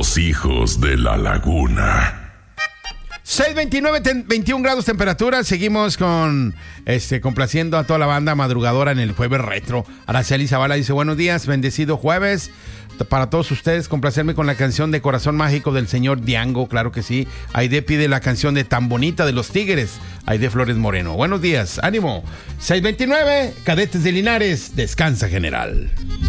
Los hijos de la laguna. 6:29, 21 grados temperatura. Seguimos complaciendo a toda la banda madrugadora en el jueves retro. Araceli Zavala dice: buenos días, bendecido jueves. Para todos ustedes, complacerme con la canción de Corazón Mágico del señor Diango, claro que sí. Aide pide la canción de Tan Bonita de los Tigres, Aide Flores Moreno. Buenos días, ánimo. 6:29, Cadetes de Linares, descansa general.